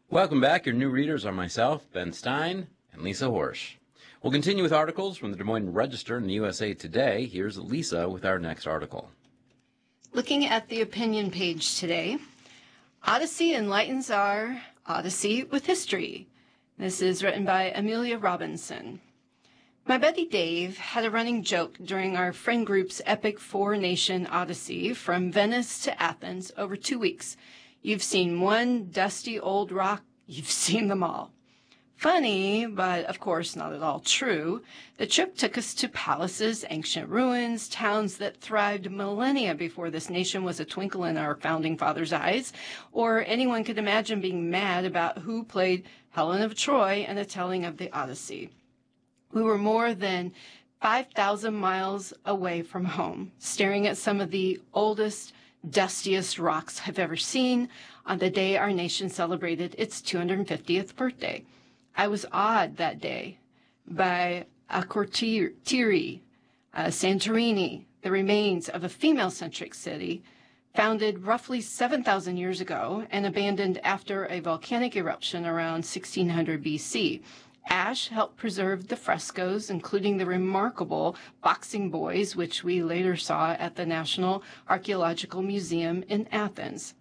Welcome back. Your new readers are myself, Ben Stein, and Lisa Horsch. We'll continue with articles from the Des Moines Register and the USA Today. Here's Lisa with our next article. Looking at the opinion page today, Odyssey enlightens our Odyssey with history. This is written by Amelia Robinson. My buddy Dave had a running joke during our friend group's epic four-nation Odyssey from Venice to Athens over 2 weeks. You've seen one dusty old rock, you've seen them all. Funny, but of course not at all true, the trip took us to palaces, ancient ruins, towns that thrived millennia before this nation was a twinkle in our founding fathers' eyes, or anyone could imagine being mad about who played Helen of Troy in the telling of the Odyssey. We were more than 5,000 miles away from home, staring at some of the oldest, dustiest rocks I've ever seen on the day our nation celebrated its 250th birthday. I was awed that day by Akrotiri, Santorini, the remains of a female-centric city founded roughly 7,000 years ago and abandoned after a volcanic eruption around 1600 BC. Ash helped preserve the frescoes, including the remarkable Boxing Boys, which we later saw at the National Archaeological Museum in Athens.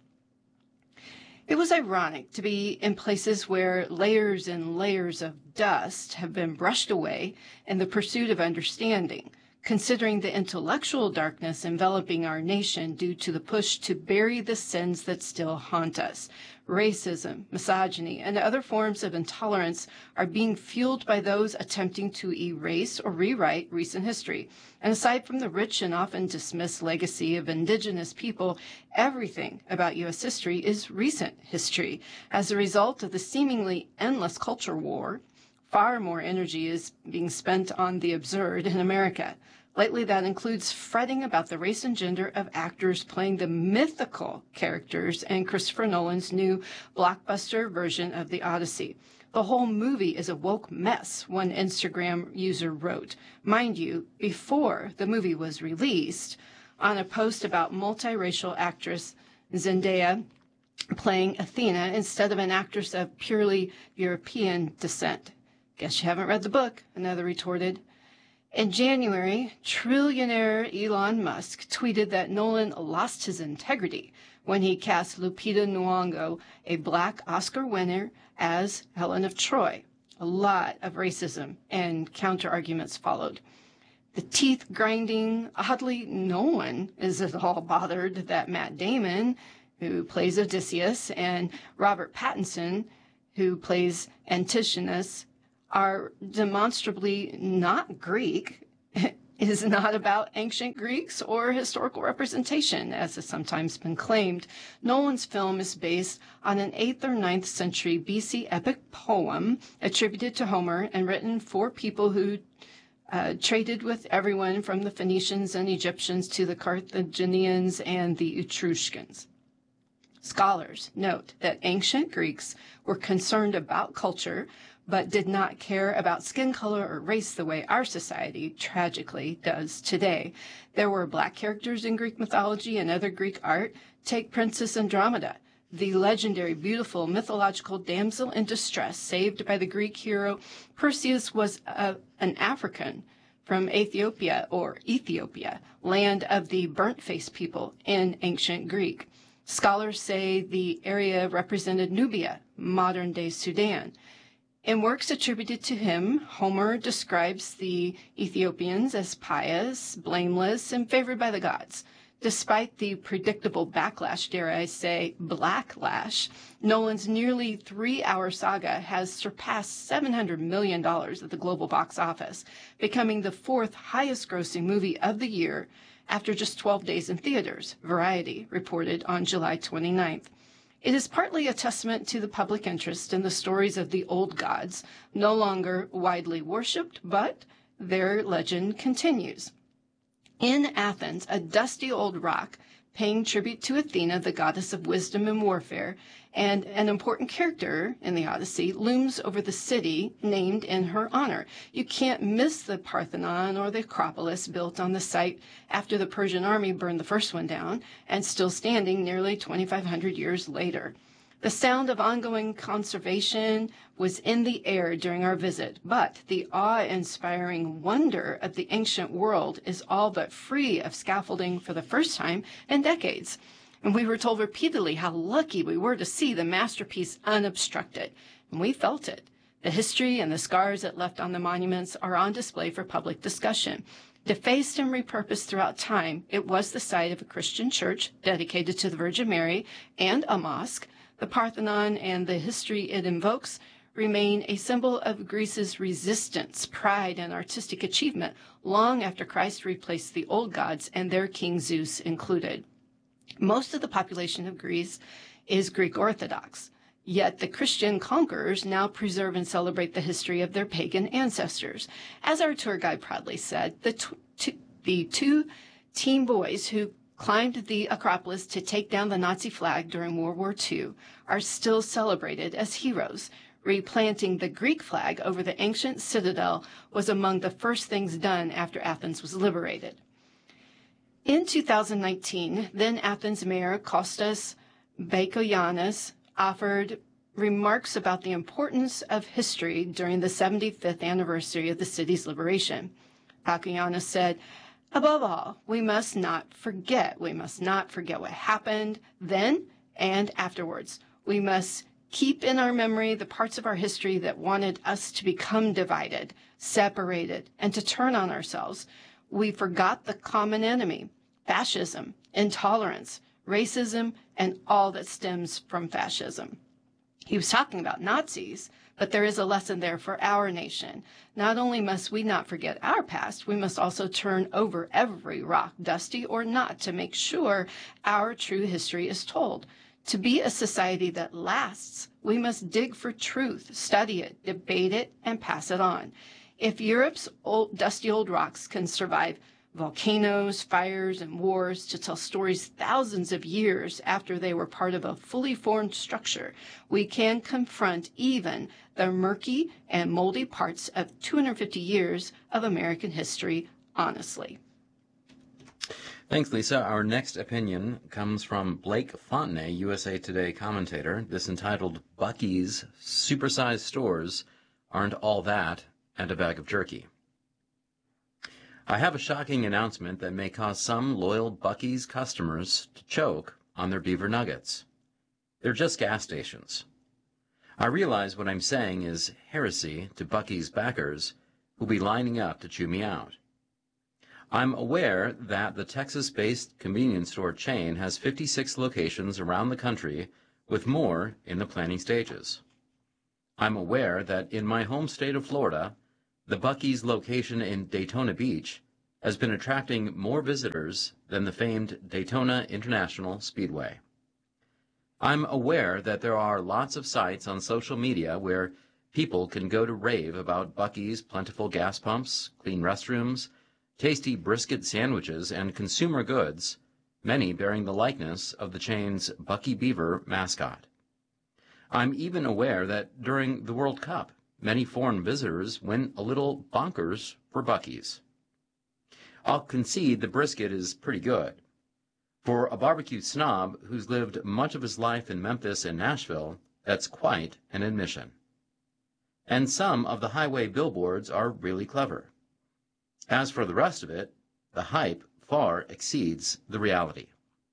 It was ironic to be in places where layers and layers of dust have been brushed away in the pursuit of understanding, considering the intellectual darkness enveloping our nation due to the push to bury the sins that still haunt us. Racism, misogyny, and other forms of intolerance are being fueled by those attempting to erase or rewrite recent history. And aside from the rich and often dismissed legacy of indigenous people, everything about U.S. history is recent history. As a result of the seemingly endless culture war, far more energy is being spent on the absurd in America. Lately, that includes fretting about the race and gender of actors playing the mythical characters in Christopher Nolan's new blockbuster version of The Odyssey. The whole movie is a woke mess, one Instagram user wrote. Mind you, before the movie was released, on a post about multiracial actress Zendaya playing Athena instead of an actress of purely European descent. Guess you haven't read the book, another retorted. In January, trillionaire Elon Musk tweeted that Nolan lost his integrity when he cast Lupita Nyong'o, a black Oscar winner, as Helen of Troy. A lot of racism and counter-arguments followed. The teeth-grinding, oddly, no one is at all bothered that Matt Damon, who plays Odysseus, and Robert Pattinson, who plays Antigonus, are demonstrably not Greek, is not about ancient Greeks or historical representation, as has sometimes been claimed. Nolan's film is based on an 8th or 9th century BC epic poem attributed to Homer and written for people who traded with everyone from the Phoenicians and Egyptians to the Carthaginians and the Etruscans. Scholars note that ancient Greeks were concerned about culture, but did not care about skin color or race the way our society tragically does today. There were black characters in Greek mythology and other Greek art. Take Princess Andromeda, the legendary, beautiful, mythological damsel in distress saved by the Greek hero Perseus, was an African from Ethiopia, land of the burnt-faced people in ancient Greek. Scholars say the area represented Nubia, modern-day Sudan. In works attributed to him, Homer describes the Ethiopians as pious, blameless, and favored by the gods. Despite the predictable backlash, dare I say, blacklash, Nolan's nearly 3-hour saga has surpassed $700 million at the global box office, becoming the 4th highest-grossing movie of the year after just 12 days in theaters, Variety reported on July 29th. It is partly a testament to the public interest in the stories of the old gods, no longer widely worshipped, but their legend continues. In Athens, a dusty old rock paying tribute to Athena, the goddess of wisdom and warfare, and an important character in the Odyssey, looms over the city named in her honor. You can't miss the Parthenon or the Acropolis built on the site after the Persian army burned the first one down and still standing nearly 2,500 years later. The sound of ongoing conservation was in the air during our visit, but the awe-inspiring wonder of the ancient world is all but free of scaffolding for the first time in decades. And we were told repeatedly how lucky we were to see the masterpiece unobstructed, and we felt it. The history and the scars it left on the monuments are on display for public discussion. Defaced and repurposed throughout time, it was the site of a Christian church dedicated to the Virgin Mary and a mosque. The Parthenon and the history it invokes remain a symbol of Greece's resistance, pride, and artistic achievement long after Christ replaced the old gods and their king Zeus included. Most of the population of Greece is Greek Orthodox, yet the Christian conquerors now preserve and celebrate the history of their pagan ancestors. As our tour guide proudly said, the two teen boys who climbed the Acropolis to take down the Nazi flag during World War II are still celebrated as heroes. Replanting the Greek flag over the ancient citadel was among the first things done after Athens was liberated. In 2019, then Athens Mayor Kostas Bakoyannis offered remarks about the importance of history during the 75th anniversary of the city's liberation. Bakoyannis said, "Above all, we must not forget. We must not forget what happened then and afterwards. We must keep in our memory the parts of our history that wanted us to become divided, separated, and to turn on ourselves. We forgot the common enemy, fascism, intolerance, racism, and all that stems from fascism." He was talking about Nazis, but there is a lesson there for our nation. Not only must we not forget our past, we must also turn over every rock, dusty or not, to make sure our true history is told. To be a society that lasts, we must dig for truth, study it, debate it, and pass it on. If Europe's dusty old rocks can survive volcanoes, fires, and wars to tell stories thousands of years after they were part of a fully formed structure, we can confront even the murky and moldy parts of 250 years of American history honestly. Thanks, Lisa. Our next opinion comes from Blake Fontenay, USA Today commentator. This entitled, "Buc-ee's Supersized Stores Aren't All That and a Bag of Jerky." I have a shocking announcement that may cause some loyal Buc-ee's customers to choke on their beaver nuggets. They're just gas stations. I realize what I'm saying is heresy to Buc-ee's backers who'll be lining up to chew me out. I'm aware that the Texas-based convenience store chain has 56 locations around the country, with more in the planning stages. I'm aware that in my home state of Florida, the Buc-ee's location in Daytona Beach has been attracting more visitors than the famed Daytona International Speedway. I'm aware that there are lots of sites on social media where people can go to rave about Buc-ee's plentiful gas pumps, clean restrooms, tasty brisket sandwiches, and consumer goods, many bearing the likeness of the chain's Buc-ee Beaver mascot. I'm even aware that during the World Cup, many foreign visitors went a little bonkers for Buc-ee's. I'll concede the brisket is pretty good. For a barbecue snob who's lived much of his life in Memphis and Nashville, that's quite an admission. And some of the highway billboards are really clever. As for the rest of it, the hype far exceeds the reality.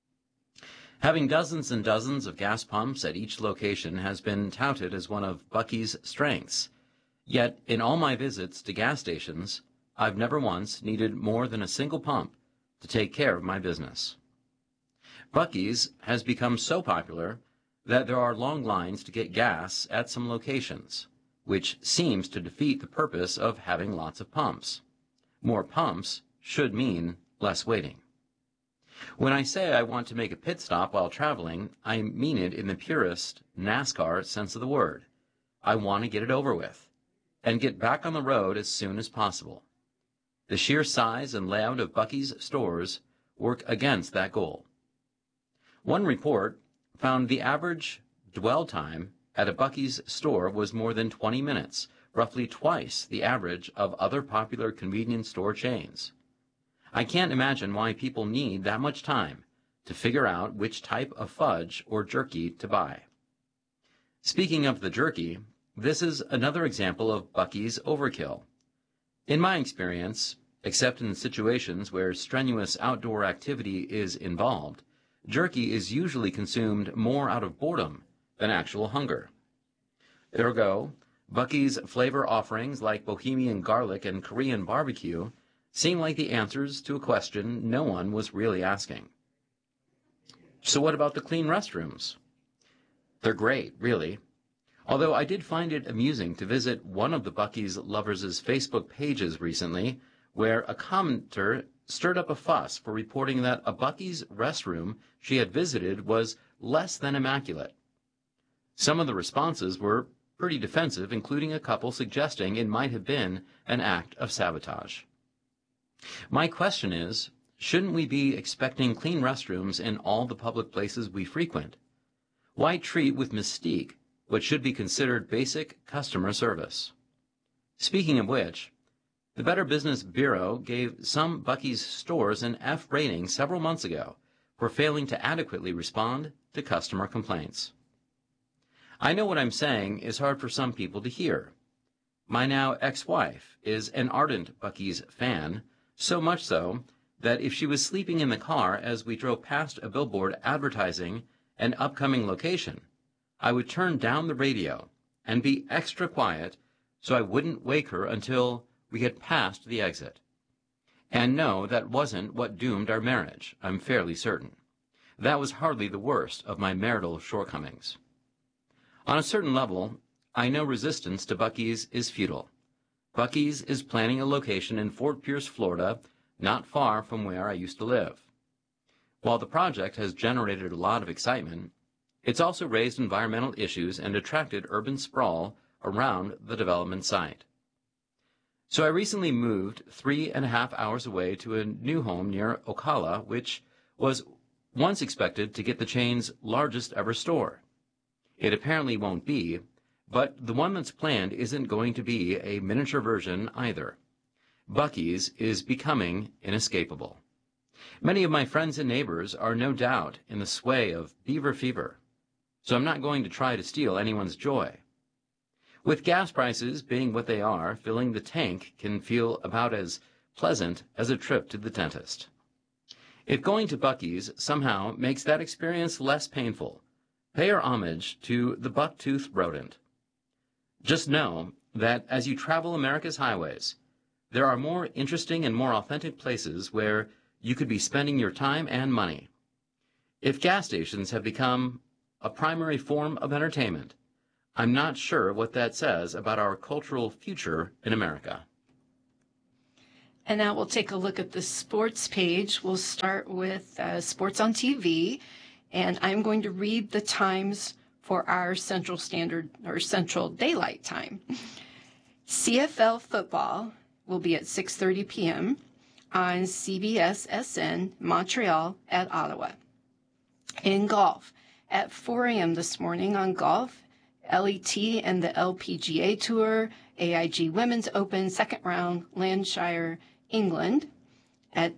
Having dozens and dozens of gas pumps at each location has been touted as one of Buc-ee's strengths. Yet, in all my visits to gas stations, I've never once needed more than a single pump to take care of my business. Buc-ee's has become so popular that there are long lines to get gas at some locations, which seems to defeat the purpose of having lots of pumps. More pumps should mean less waiting. When I say I want to make a pit stop while traveling, I mean it in the purest NASCAR sense of the word. I want to get it over with and get back on the road as soon as possible. The sheer size and layout of Buc-ee's stores work against that goal. One report found the average dwell time at a Buc-ee's store was more than 20 minutes, roughly twice the average of other popular convenience store chains. I can't imagine why people need that much time to figure out which type of fudge or jerky to buy. Speaking of the jerky, this is another example of Buc-ee's overkill. In my experience, except in situations where strenuous outdoor activity is involved, jerky is usually consumed more out of boredom than actual hunger. Ergo, Buc-ee's flavor offerings like Bohemian garlic and Korean barbecue seem like the answers to a question no one was really asking. So what about the clean restrooms? They're great, really. Although I did find it amusing to visit one of the Buc-ee's lovers' Facebook pages recently, where a commenter stirred up a fuss for reporting that a Buc-ee's restroom she had visited was less than immaculate. Some of the responses were pretty defensive, including a couple suggesting it might have been an act of sabotage. My question is, shouldn't we be expecting clean restrooms in all the public places we frequent? Why treat with mystique what should be considered basic customer service? Speaking of which, the Better Business Bureau gave some Buc-ee's stores an F rating several months ago for failing to adequately respond to customer complaints. I know what I'm saying is hard for some people to hear. My now ex-wife is an ardent Buc-ee's fan, so much so that if she was sleeping in the car as we drove past a billboard advertising an upcoming location, I would turn down the radio and be extra quiet so I wouldn't wake her until we had passed the exit. And no, that wasn't what doomed our marriage, I'm fairly certain. That was hardly the worst of my marital shortcomings. On a certain level, I know resistance to Buc-ee's is futile. Buc-ee's is planning a location in Fort Pierce, Florida, not far from where I used to live. While the project has generated a lot of excitement, it's also raised environmental issues and attracted urban sprawl around the development site. So I recently moved 3.5 hours away to a new home near Ocala, which was once expected to get the chain's largest ever store. It apparently won't be, but the one that's planned isn't going to be a miniature version either. Buc-ee's is becoming inescapable. Many of my friends and neighbors are no doubt in the sway of beaver fever, so I'm not going to try to steal anyone's joy. With gas prices being what they are, filling the tank can feel about as pleasant as a trip to the dentist. If going to Buc-ee's somehow makes that experience less painful, pay our homage to the buck-toothed rodent. Just know that as you travel America's highways, there are more interesting and more authentic places where you could be spending your time and money. If gas stations have become a primary form of entertainment, I'm not sure what that says about our cultural future in America. And now we'll take a look at the sports page. We'll start with sports on TV, and I'm going to read the times for our Central Standard or Central Daylight Time. CFL football will be at 6:30 p.m. on CBS-SN Montreal at Ottawa. In golf, at 4 a.m. this morning on golf, LET and the LPGA Tour, AIG Women's Open, second round, Lancashire, England. At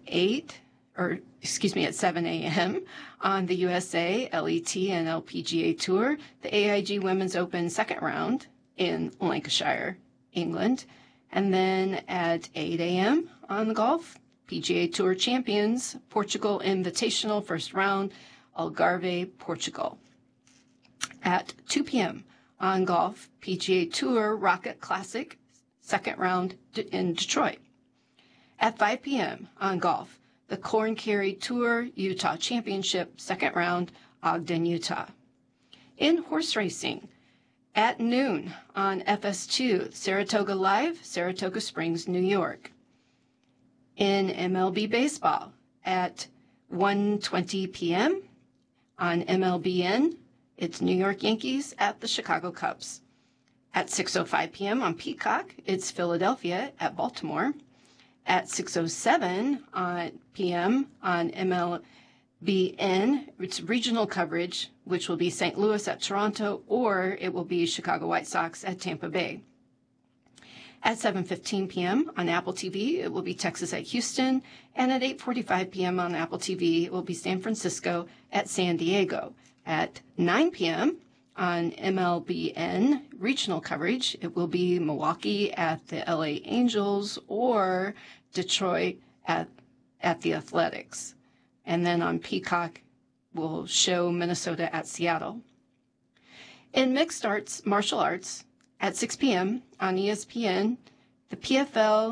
7 a.m. on the USA, LET and LPGA Tour, the AIG Women's Open, second round in Lancashire, England. And then at 8 a.m. on the golf, PGA Tour Champions, Portugal Invitational, first round, Algarve, Portugal. At 2 p.m. on golf, PGA Tour Rocket Classic, second round in Detroit. At 5 p.m. on golf, the Corn Ferry Tour Utah Championship, second round, Ogden, Utah. In horse racing, at noon on FS2, Saratoga Live, Saratoga Springs, New York. In MLB baseball, at 1:20 p.m. on MLBN, it's New York Yankees at the Chicago Cubs. At 6:05 p.m. on Peacock, it's Philadelphia at Baltimore. At 6:07 p.m. on MLBN, it's regional coverage, which will be St. Louis at Toronto, or it will be Chicago White Sox at Tampa Bay. At 7:15 p.m. on Apple TV, it will be Texas at Houston, and at 8:45 p.m. on Apple TV, it will be San Francisco at San Diego. At 9 p.m. On MLBN regional coverage, it will be Milwaukee at the LA Angels or Detroit at the Athletics. And then on Peacock, we'll show Minnesota at Seattle. In mixed arts, martial arts, at 6 p.m. on ESPN, the PFL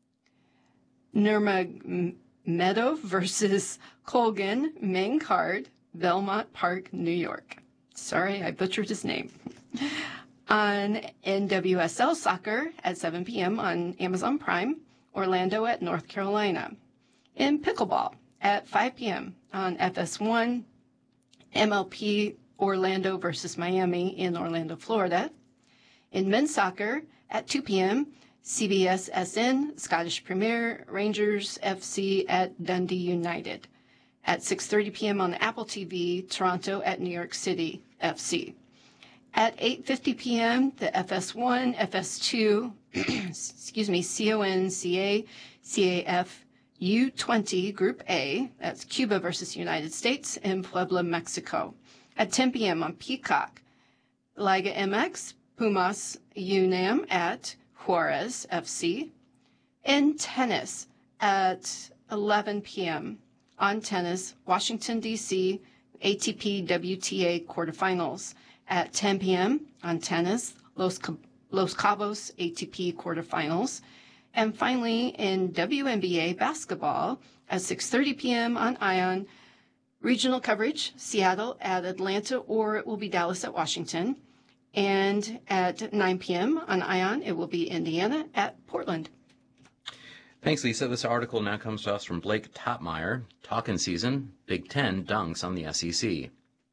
Nurmagomedov versus Colgan, main card, Belmont Park, New York. Sorry, I butchered his name. On NWSL soccer at 7 p.m. on Amazon Prime, Orlando at North Carolina. In pickleball at 5 p.m. on FS1, MLP Orlando versus Miami in Orlando, Florida. In men's soccer at 2 p.m., CBS SN, Scottish Premier, Rangers FC at Dundee United. At 6:30 p.m. on Apple TV, Toronto at New York City FC. At 8:50 p.m., the FS1, FS2, CONCA, CAF, U20 Group A, that's Cuba versus United States, in Puebla, Mexico. At 10 p.m. on Peacock, Liga MX, Pumas UNAM at Juarez FC. In tennis, at 11 p.m. on tennis, Washington, D.C., ATP WTA quarterfinals. At 10 p.m. on tennis, Los Cabos ATP quarterfinals. And finally, in WNBA basketball, at 6:30 p.m. on ION, regional coverage, Seattle at Atlanta, or it will be Dallas at Washington. And at 9 p.m. on ION, it will be Indiana at Portland. Thanks, Lisa. This article now comes to us from Blake Topmeyer. Talkin' season, Big Ten dunks on the SEC.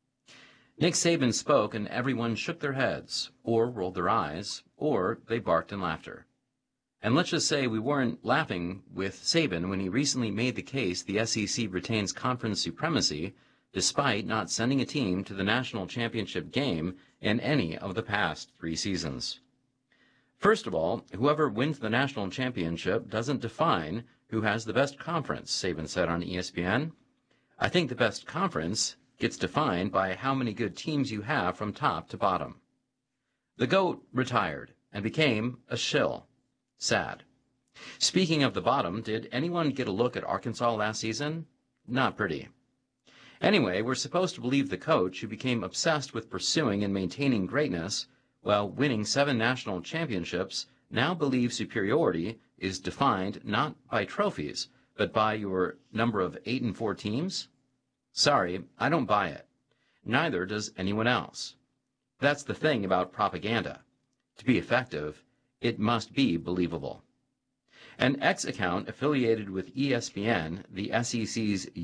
Nick Saban spoke and everyone shook their heads, or rolled their eyes, or they barked in laughter. And let's just say we weren't laughing with Saban when he recently made the case the SEC retains conference supremacy despite not sending a team to the national championship game in any of the past 3 seasons. First of all, whoever wins the national championship doesn't define who has the best conference, Saban said on ESPN. I think the best conference gets defined by how many good teams you have from top to bottom. The GOAT retired and became a shill. Sad. Speaking of the bottom, did anyone get a look at Arkansas last season? Not pretty. Anyway, we're supposed to believe the coach who became obsessed with pursuing and maintaining greatness while winning 7 national championships now believes superiority is defined not by trophies, but by your number of 8-4 teams? Sorry, I don't buy it. Neither does anyone else. That's the thing about propaganda. To be effective, it must be believable. An X account affiliated with ESPN, the SEC's